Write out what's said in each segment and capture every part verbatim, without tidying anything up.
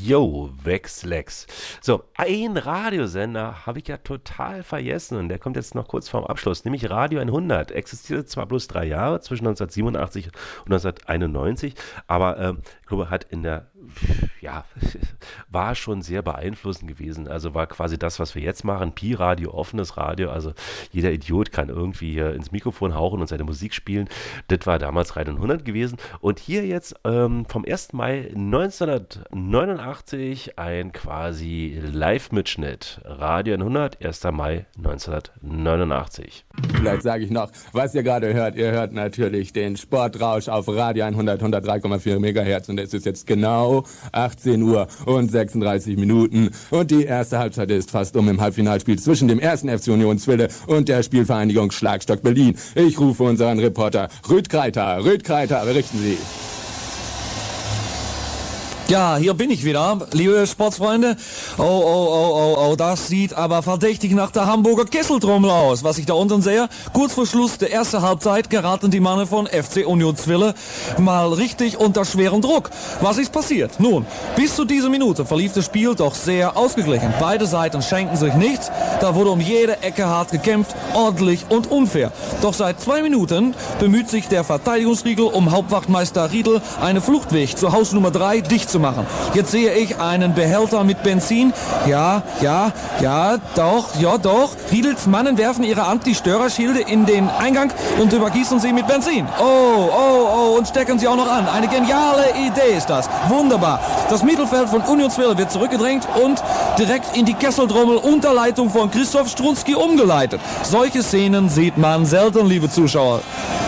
Yo, Wexlex. So, ein Radiosender habe ich ja total vergessen und der kommt jetzt noch kurz vorm Abschluss, nämlich Radio hundert. Existierte zwar bloß drei Jahre, zwischen neunzehnhundertsiebenundachtzig und neunzehnhunderteinundneunzig, aber ähm, ich glaube, hat in der, ja, war schon sehr beeinflussend gewesen. Also war quasi das, was wir jetzt machen, Pi-Radio, offenes Radio, also jeder Idiot kann irgendwie hier ins Mikrofon hauchen und seine Musik spielen. Das war damals Radio hundert gewesen. Und hier jetzt ähm, vom ersten Mai neunzehnhundertneunundachtzig ein quasi Live-Mitschnitt. Radio hundert, erster Mai neunzehnhundertneunundachtzig. Vielleicht sage ich noch, was ihr gerade hört. Ihr hört natürlich den Sportrausch auf Radio hundert, hundertdrei Komma vier Megahertz und es ist jetzt genau achtzehn Uhr und sechsunddreißig Minuten und die erste Halbzeit ist fast um im Halbfinalspiel zwischen dem ersten F C Union Zwille und der Spielvereinigung Schlagstock Berlin. Ich rufe unseren Reporter Rüd Kreiter. Rüd Kreiter, berichten Sie. Ja, hier bin ich wieder, liebe Sportsfreunde. Oh, oh, oh, oh, oh, das sieht aber verdächtig nach der Hamburger Kesseltrommel aus, was ich da unten sehe. Kurz vor Schluss der ersten Halbzeit geraten die Männer von F C Union Zwille mal richtig unter schweren Druck. Was ist passiert? Nun, bis zu dieser Minute verlief das Spiel doch sehr ausgeglichen. Beide Seiten schenken sich nichts. Da wurde um jede Ecke hart gekämpft, ordentlich und unfair. Doch seit zwei Minuten bemüht sich der Verteidigungsriegel um Hauptwachtmeister Riedel, einen Fluchtweg zur Hausnummer drei dicht zu machen. Jetzt sehe ich einen Behälter mit Benzin. Ja, ja, ja, doch, ja, doch. Riedels Mannen werfen ihre Anti-Störerschilde in den Eingang und übergießen sie mit Benzin. Oh, oh, oh, und stecken sie auch noch an. Eine geniale Idee ist das. Wunderbar. Das Mittelfeld von Union Zwille wird zurückgedrängt und direkt in die Kesseldrommel unter Leitung von Christoph Strunski umgeleitet. Solche Szenen sieht man selten, liebe Zuschauer.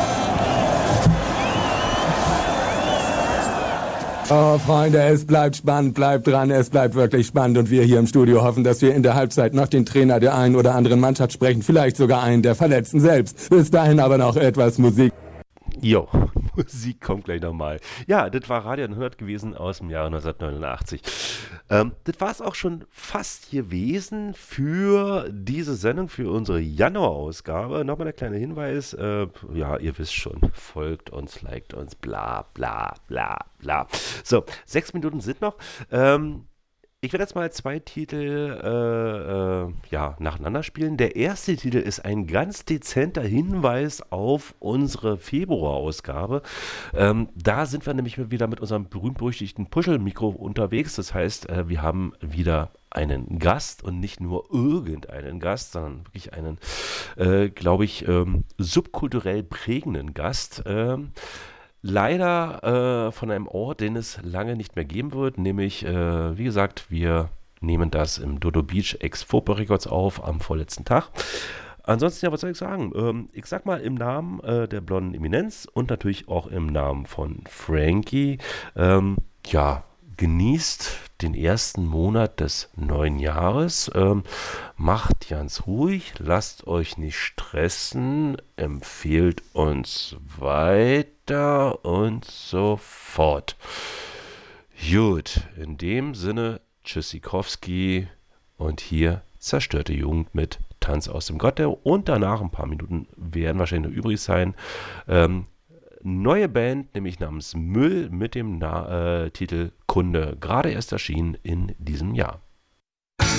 Oh, Freunde, es bleibt spannend, bleibt dran, es bleibt wirklich spannend und wir hier im Studio hoffen, dass wir in der Halbzeit noch den Trainer der einen oder anderen Mannschaft sprechen, vielleicht sogar einen der Verletzten selbst. Bis dahin aber noch etwas Musik. Jo, Musik kommt gleich nochmal. Ja, das war Radio hundert gewesen aus dem Jahre neunzehnhundertneunundachtzig. Ähm, das war es auch schon fast gewesen für diese Sendung, für unsere Januar-Ausgabe. Nochmal der kleine Hinweis, äh, ja, ihr wisst schon, folgt uns, liked uns, bla bla bla bla. So, sechs Minuten sind noch. Ähm, Ich werde jetzt mal zwei Titel äh, äh, ja, nacheinander spielen. Der erste Titel ist ein ganz dezenter Hinweis auf unsere Februarausgabe. Ähm, da sind wir nämlich wieder mit unserem berühmt-berüchtigten Puschel-Mikro unterwegs. Das heißt, äh, wir haben wieder einen Gast und nicht nur irgendeinen Gast, sondern wirklich einen, äh, glaube ich, ähm, subkulturell prägenden Gast. Ähm, Leider äh, von einem Ort, den es lange nicht mehr geben wird, nämlich, äh, wie gesagt, wir nehmen das im Dodo Beach ex-Fopo Records auf am vorletzten Tag. Ansonsten, ja, was soll ich sagen? Ähm, ich sag mal im Namen äh, der blonden Eminenz und natürlich auch im Namen von Frankie, ähm, ja, genießt den ersten Monat des neuen Jahres, ähm, macht ganz ruhig, lasst euch nicht stressen, empfehlt uns weiter und so fort. Gut, in dem Sinne, Tschüssikowski und hier zerstörte Jugend mit Tanz aus dem Gotthard und danach ein paar Minuten werden wahrscheinlich noch übrig sein. Ähm, Neue Band, nämlich namens Müll mit dem Na- äh, Titel Kunde, gerade erst erschienen in diesem Jahr.